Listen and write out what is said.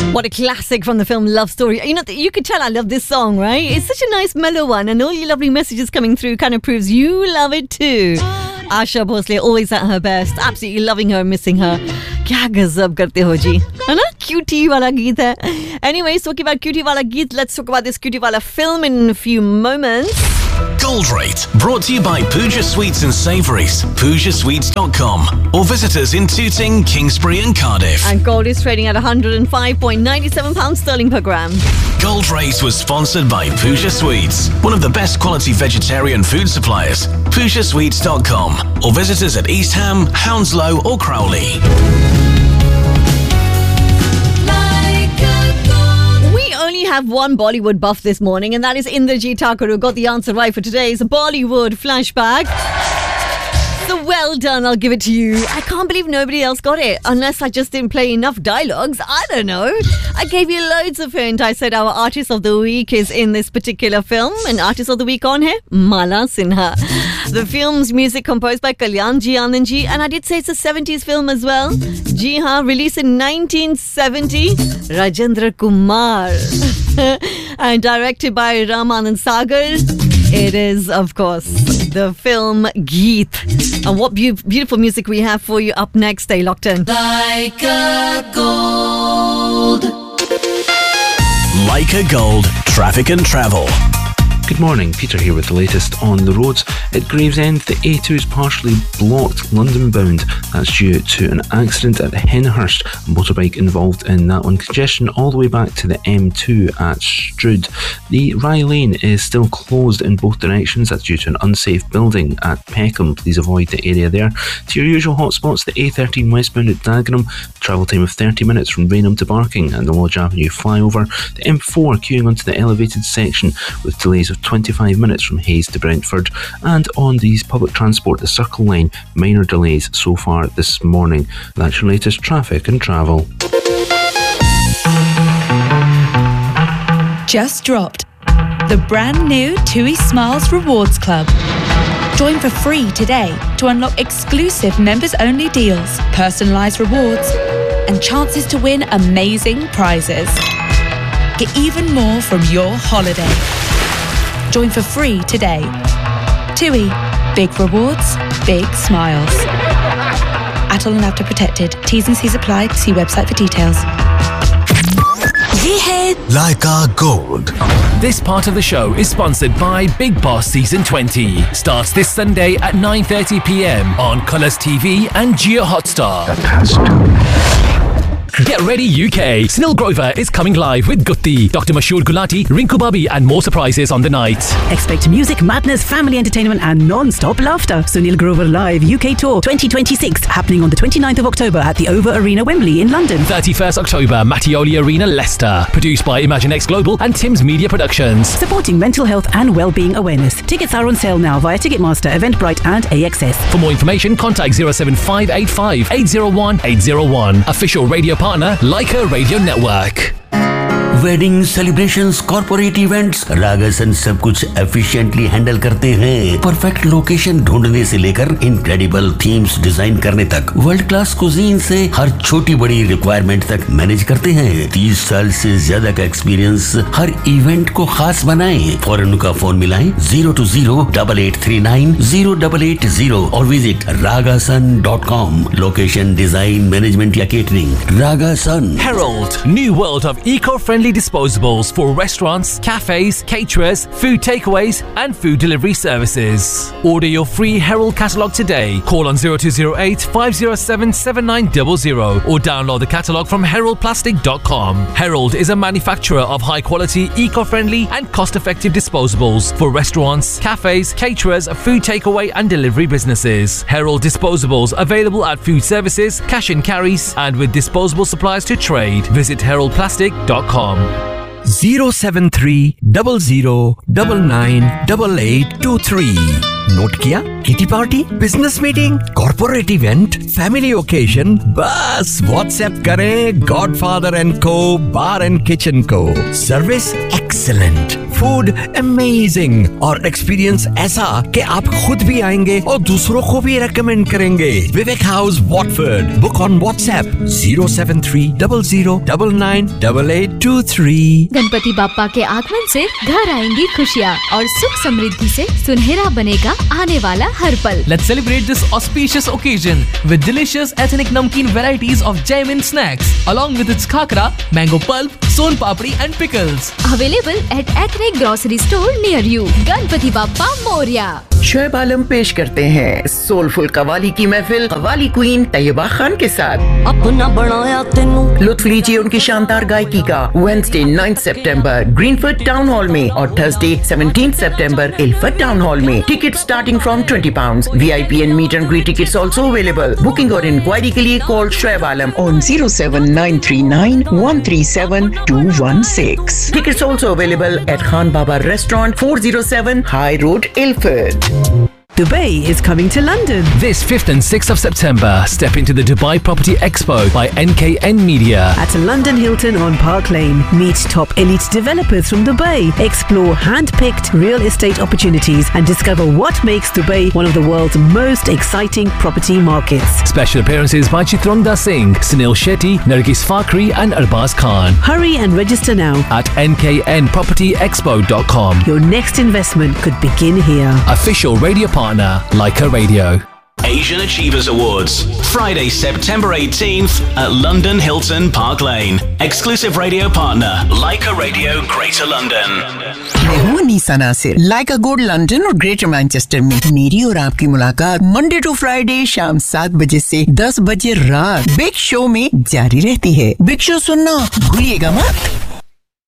What a classic from the film Love Story. You know, you could tell I love this song, right? It's such a nice mellow one, and all your lovely messages coming through kind of proves you love it too. Asha Bhosle, always at her best. Absolutely loving her, missing her. क्या गजब करते हो जी, है ना? Cutie वाला गीत है. Anyway, talking about cutie वाला गीत, let's talk about this cutie wala film in a few moments. Gold Rate, brought to you by Pooja Sweets and Savouries, PoojaSweets.com, or visit us in Tooting, Kingsbury and Cardiff. And gold is trading at £105.97 sterling per gram. Gold Rate was sponsored by Pooja Sweets, one of the best quality vegetarian food suppliers. PoojaSweets.com, or visit us at East Ham, Hounslow or Crowley. We have one Bollywood buff this morning, and that is Indrajit Thakur, who got the answer right for today's Bollywood flashback. So well done, I'll give it to you. I can't believe nobody else got it, unless I just didn't play enough dialogues. I don't know. I gave you loads of hint. I said our artist of the week is in this particular film, and artist of the week on here, Mala Sinha. The film's music composed by Kalyan Ji Anand Ji, and I did say it's a 70s film as well. Ji haan, released in 1970, Rajendra Kumar. And directed by Ram Anand Sagar. It is, of course, the film Geet. And what beautiful music we have for you up next. Stay locked in. Like a Gold. Like a Gold, traffic and travel. Good morning, Peter here with the latest on the roads. At Gravesend, the A2 is partially blocked London bound. That's due to an accident at Henhurst. A motorbike involved in that one. Congestion all the way back to the M2 at Strood. The Rye Lane is still closed in both directions. That's due to an unsafe building at Peckham. Please avoid the area there. To your usual hotspots, the A13 westbound at Dagenham. Travel time of 30 minutes from Rainham to Barking, and the Lodge Avenue flyover. The M4 queuing onto the elevated section with delays of 25 minutes from Hayes to Brentford, and on these public transport, the Circle Line, minor delays so far this morning. That's your latest traffic and travel. Just dropped the brand new TUI Smiles Rewards Club. Join for free today to unlock exclusive members-only deals, personalised rewards, and chances to win amazing prizes. Get even more from your holiday. Join for free today. TUI. Big rewards, big smiles. Atoll and After Protected. T's and C's apply. See website for details. ये है Like a Gold. This part of the show is sponsored by Big Boss Season 20. Starts this Sunday at 9:30 p.m. on Colours TV and Jio Hotstar. Get ready, UK. Snil Grover is coming live with Gutti, Dr. Mashoor Gulati, Rinku Babi, and more surprises on the night. Expect music, madness, family entertainment, and non-stop laughter. Sunil Grover Live UK Tour 2026 happening on the 29th of October at the Over Arena, Wembley in London. 31st October, Mattioli Arena, Leicester. Produced by ImagineX Global and Tim's Media Productions. Supporting mental health and well-being awareness. Tickets are on sale now via Ticketmaster, Eventbrite, and AXS. For more information, contact 07585 801 801. Official radio partner, Leica Radio Network. Wedding celebrations, corporate events, रागासन सब कुछ efficiently handle करते हैं। Perfect location ढूंढने से लेकर incredible themes design करने तक, world class cuisine से हर छोटी बड़ी रिक्वायरमेंट तक मैनेज करते हैं। 30 साल से ज्यादा का एक्सपीरियंस हर इवेंट को खास बनाएं। फौरन उनका फोन मिलाएं 020-8839-0880 और visit ragasun.com। Location, design, management या catering, रागासन। Herald, new world of eco-friendly disposables for restaurants, cafes, caterers, food takeaways and food delivery services. Order your free Herald catalogue today. Call on 0208 507 7900 or download the catalogue from heraldplastic.com. Herald is a manufacturer of high-quality, eco-friendly and cost-effective disposables for restaurants, cafes, caterers, food takeaway and delivery businesses. Herald disposables available at food services, cash and carries and with disposable supplies to trade. Visit heraldplastic.com. 07300998823 note किया? Kitty party, business meeting, corporate event, family occasion, बस WhatsApp करें godfather and को बार and kitchen को। Service excellent, food amazing और experience ऐसा कि आप खुद भी आएंगे और दूसरों को भी रेकमेंड करेंगे। विवेक house Watford. Book on WhatsApp 07300998823। Ganpati Bappa के आगमन से घर आएंगी खुशियाँ और सुख समृद्धि से सुनहरा बनेगा आने वाला हर पल। Let's celebrate this auspicious occasion with delicious ethnic namkeen varieties of Jaimin snacks, along with its khakra, mango pulp, son papdi and pickles. Available at Ethnic Grocery Store near you. Ganpati Bappa Moriya. Shoaib आलम पेश करते हैं सोलफुल कवाली की महफिल qawwali queen Taiba Khan के साथ। अपना बनाया तेनू लुत्फ लीजिए उनकी शानदार गायकी का वेडनेसडे 9 सितंबर ग्रीनफील्ड टाउन हॉल में और थर्सडे 17 सितंबर इल्फर्ड टाउन हॉल में। Ticket starting from £20। VIP and meet and greet tickets also available. Booking और इंक्वायरी के लिए call Shoaib Alam on 07939137216. Tickets also available at Khan Baba Restaurant, 407 High Road, Ilford. Dubai is coming to London. This 5th and 6th of September, step into the Dubai Property Expo by NKN Media. At London Hilton on Park Lane, meet top elite developers from Dubai. Explore hand-picked real estate opportunities and discover what makes Dubai one of the world's most exciting property markets. Special appearances by Chitrangda Singh, Sunil Shetty, Nargis Fakhri and Arbaz Khan. Hurry and register now at nknpropertyexpo.com. Your next investment could begin here. Official radio partner, Leica Radio. Asian Achievers Awards, Friday, September 18th at London Hilton Park Lane. Exclusive radio partner, Leica Radio, Greater London. मैं हूँ NISA Nasir, लाइका gold London और greater Manchester में। मेरी और आपकी मुलाकात Monday to Friday शाम 7 बजे से 10 बजे रात बिग शो में जारी रहती है। बिग शो सुनना भूलिएगा मत।